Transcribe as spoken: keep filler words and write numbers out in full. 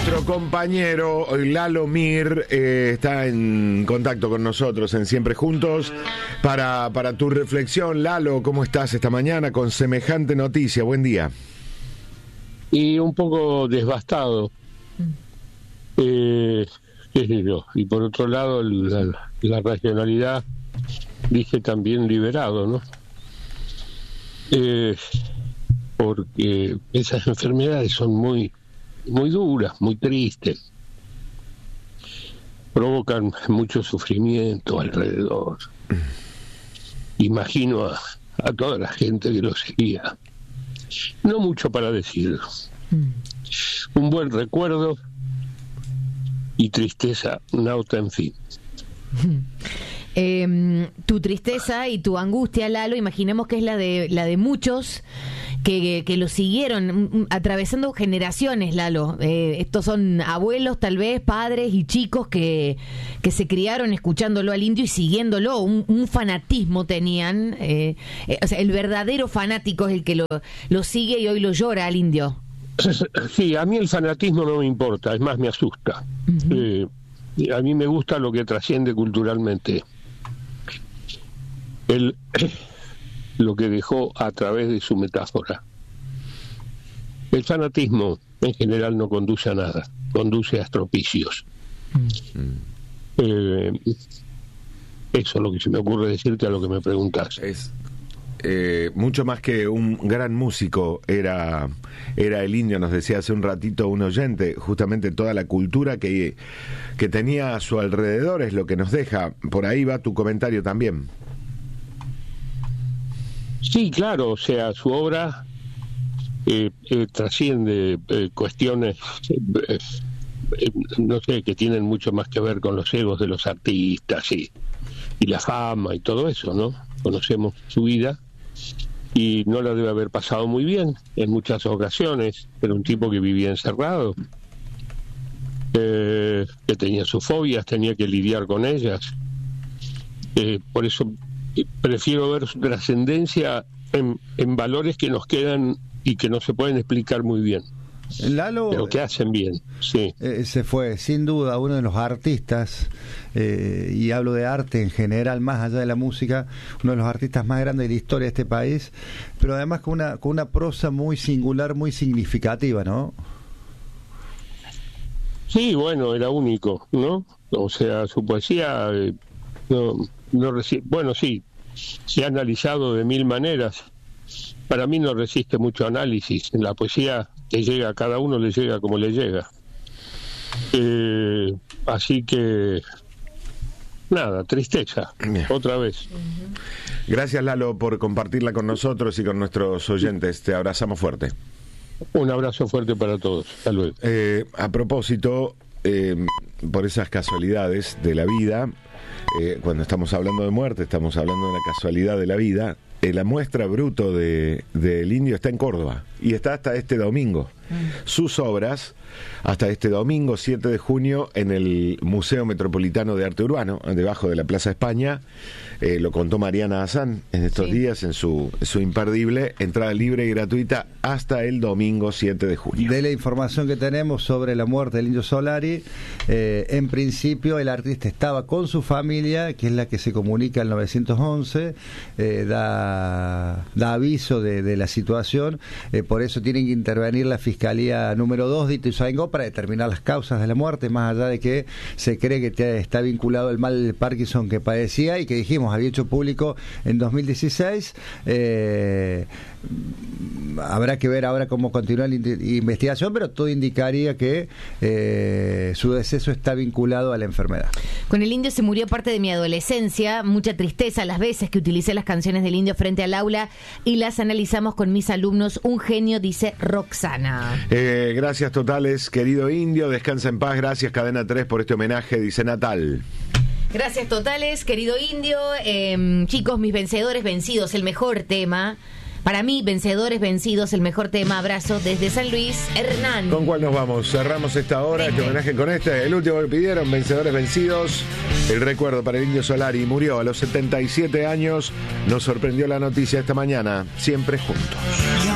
Nuestro compañero Lalo Mir eh, está en contacto con nosotros en Siempre Juntos para, para tu reflexión. Lalo, ¿cómo estás esta mañana con semejante noticia? Buen día. Y un poco devastado. Eh, qué sé yo. Y por otro lado, la, la racionalidad, dije también liberado, ¿no? Eh, porque esas enfermedades son muy muy duras, muy tristes, provocan mucho sufrimiento alrededor. Imagino a, a toda la gente que lo seguía. No mucho para decir. Un buen recuerdo y tristeza nauta, en fin. Eh, tu tristeza y tu angustia, Lalo, imaginemos que es la de la de muchos que, que lo siguieron, atravesando generaciones, Lalo. Eh, estos son abuelos, tal vez, padres y chicos que, que se criaron escuchándolo al Indio y siguiéndolo. Un, un fanatismo tenían. Eh, eh, o sea, el verdadero fanático es el que lo, lo sigue y hoy lo llora al Indio. Sí, a mí el fanatismo no me importa, es más, me asusta. Uh-huh. Eh, a mí me gusta lo que trasciende culturalmente. El, lo que dejó a través de su metáfora. El fanatismo en general no conduce a nada, conduce a estropicios. Mm. Eh, eso es lo que se me ocurre decirte a lo que me preguntas. Es eh, mucho más que un gran músico era, era el Indio, nos decía hace un ratito un oyente, justamente toda la cultura que, que tenía a su alrededor es lo que nos deja. Por ahí va tu comentario también. Sí, claro, o sea, su obra eh, eh, trasciende eh, cuestiones, eh, eh, no sé, que tienen mucho más que ver con los egos de los artistas y, y la fama y todo eso, ¿no? Conocemos su vida y no la debe haber pasado muy bien en muchas ocasiones. Era un tipo que vivía encerrado, eh, que tenía sus fobias, tenía que lidiar con ellas. Eh, por eso prefiero ver su trascendencia en, en valores que nos quedan y que no se pueden explicar muy bien. Lalo, pero que hacen bien, sí. Eh, se fue, sin duda, uno de los artistas, eh, y hablo de arte en general, más allá de la música, uno de los artistas más grandes de la historia de este país, pero además con una, con una prosa muy singular, muy significativa, ¿no? Sí, bueno, era único, ¿no? O sea, su poesía... Eh, no, no resi- bueno, sí, se ha analizado de mil maneras. Para mí no resiste mucho análisis. En la poesía que llega a cada uno le llega como le llega. Eh, así que nada, tristeza, Bien. Otra vez. Gracias, Lalo, por compartirla con nosotros y con nuestros oyentes. Te abrazamos fuerte. Un abrazo fuerte para todos. Hasta luego. Eh, a propósito, eh, por esas casualidades de la vida, Eh, cuando estamos hablando de muerte, estamos hablando de una casualidad de la vida. Eh, la muestra bruto de del Indio está en Córdoba y está hasta este domingo. Mm. Sus obras hasta este domingo siete de junio en el Museo Metropolitano de Arte Urbano, debajo de la Plaza España. Eh, lo contó Mariana Hazán en estos sí. días en su, su imperdible entrada libre y gratuita hasta el domingo siete de junio. De la información que tenemos sobre la muerte del Indio Solari, eh, en principio el artista estaba con su familia, que es la que se comunica al nueve once, eh, da, da aviso de, de la situación, eh, por eso tienen que intervenir la Fiscalía número dos de Ituzaingó para determinar las causas de la muerte, más allá de que se cree que te, está vinculado el mal de Parkinson que padecía y que dijimos había hecho público en dos mil dieciséis. Eh, habrá que ver ahora cómo continúa la investigación, pero todo indicaría que eh, su deceso está vinculado a la enfermedad. Con el Indio se murió parte de mi adolescencia, mucha tristeza las veces que utilicé las canciones del Indio frente al aula y las analizamos con mis alumnos. Un genio, dice Roxana. Eh, gracias totales, querido Indio, descansa en paz. Gracias Cadena tres por este homenaje, dice Natal. Gracias totales, querido Indio. Eh, chicos, mis vencedores vencidos, el mejor tema. Para mí, Vencedores Vencidos, el mejor tema. Abrazo desde San Luis, Hernán. ¿Con cuál nos vamos? Cerramos esta hora, este homenaje con este. El último que pidieron, Vencedores Vencidos. El recuerdo para el Indio Solari. Murió a los setenta y siete años. Nos sorprendió la noticia esta mañana. Siempre juntos.